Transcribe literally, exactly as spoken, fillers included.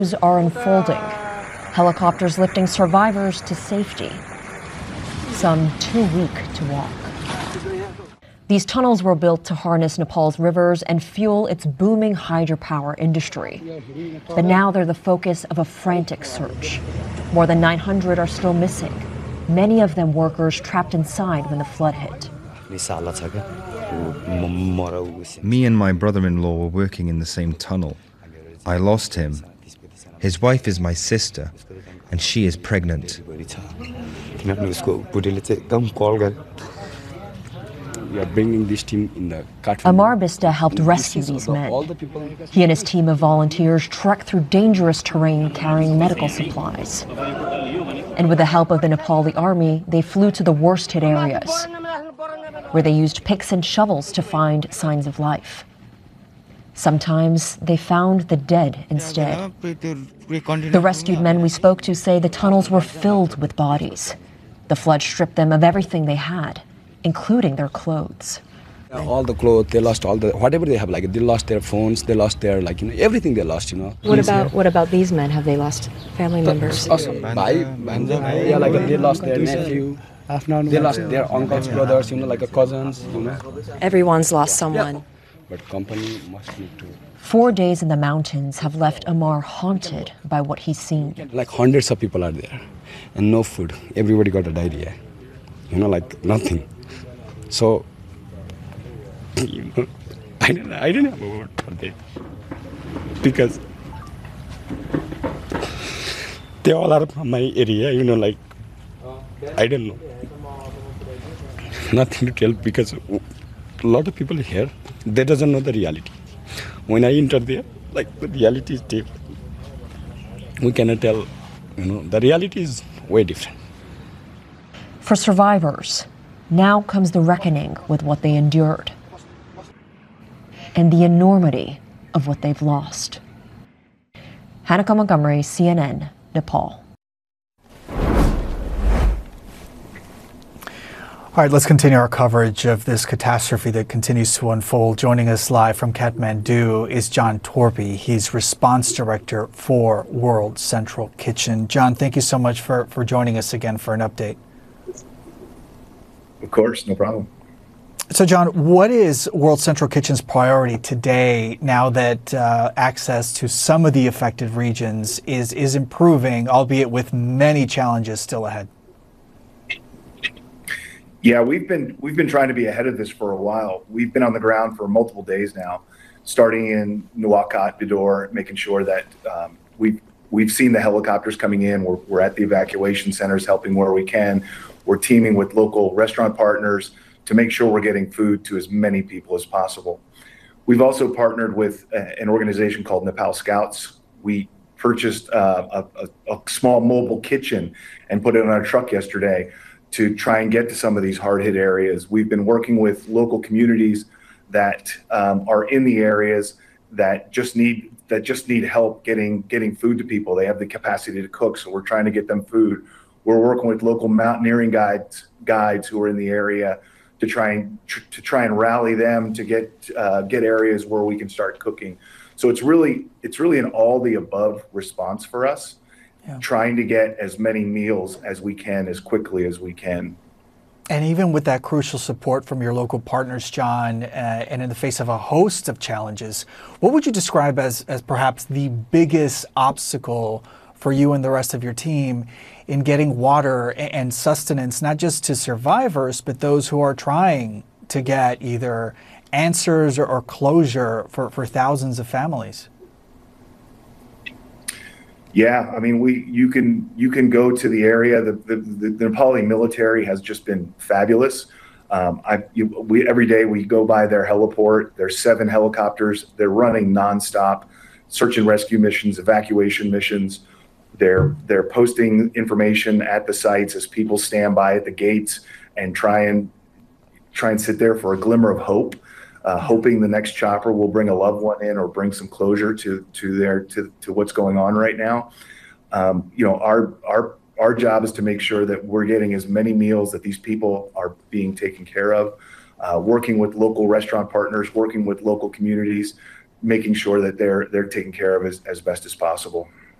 are unfolding. Helicopters lifting survivors to safety, some too weak to walk. These tunnels were built to harness Nepal's rivers and fuel its booming hydropower industry. But now they're the focus of a frantic search. More than nine hundred are still missing, many of them workers trapped inside when the flood hit. Me and my brother-in-law were working in the same tunnel. I lost him. His wife is my sister, and she is pregnant. We are bringing this team in the Amar Bista helped rescue these men. He and his team of volunteers trekked through dangerous terrain carrying medical supplies. And with the help of the Nepali army, they flew to the worst hit areas, where they used picks and shovels to find signs of life. Sometimes they found the dead instead. The rescued men we spoke to say the tunnels were filled with bodies. The flood stripped them of everything they had, including their clothes. All the clothes, they lost all the, whatever they have, like they lost their phones, they lost their, like, you know, everything they lost, you know. What about, what about these men? Have they lost family members? Also, bhai, bhanja, yeah, like they lost their nephew, they lost their uncles, brothers, you know, like a cousins, you know. Everyone's lost someone. Yeah. But company must need to. Four days in the mountains have left Amar haunted by what he's seen. Like hundreds of people are there, and no food. Everybody got a diarrhea, you know, like nothing. So, you know, I didn't, I didn't have a word for them because they all are from my area, you know, like, I don't know. Nothing to tell because a lot of people here, they doesn't know the reality. When I enter there, like, the reality is different. We cannot tell, you know, the reality is way different. For survivors, now comes the reckoning with what they endured and the enormity of what they've lost. Hannah Montgomery, C N N, Nepal. All right, let's continue our coverage of this catastrophe that continues to unfold. Joining us live from Kathmandu is John Torpy. He's Response Director for World Central Kitchen. John, thank you so much for, for joining us again for an update. Of course, no problem. So, John, what is World Central Kitchen's priority today now that uh, access to some of the affected regions is, is improving, albeit with many challenges still ahead? Yeah, we've been we've been trying to be ahead of this for a while. We've been on the ground for multiple days now, starting in Nuwakot, Bidor, making sure that um, we've we've seen the helicopters coming in. We're we're at the evacuation centers, helping where we can. We're teaming with local restaurant partners to make sure we're getting food to as many people as possible. We've also partnered with a, an organization called Nepal Scouts. We purchased uh, a, a, a small mobile kitchen and put it on our truck yesterday to try and get to some of these hard-hit areas. We've been working with local communities that um, are in the areas that just need that just need help getting getting food to people. They have the capacity to cook, so we're trying to get them food. We're working with local mountaineering guides guides who are in the area to try and tr to try and rally them to get uh, get areas where we can start cooking. So it's really it's really an all the above response for us. Yeah. Trying to get as many meals as we can, as quickly as we can. And even with that crucial support from your local partners, John, uh, and in the face of a host of challenges, what would you describe as, as perhaps the biggest obstacle for you and the rest of your team in getting water and sustenance, not just to survivors, but those who are trying to get either answers or, or closure for, for thousands of families? Yeah, I mean, we you can you can go to the area. The the, the, the Nepali military has just been fabulous. Um, I you, we every day we go by their heliport. There's seven helicopters. They're running nonstop search and rescue missions, evacuation missions. They're they're posting information at the sites as people stand by at the gates and try and try and sit there for a glimmer of hope. Uh, hoping the next chopper will bring a loved one in or bring some closure to to their to, to what's going on right now. Um, you know, our our our job is to make sure that we're getting as many meals, that these people are being taken care of, uh, working with local restaurant partners, working with local communities, making sure that they're they're taken care of as, as best as possible.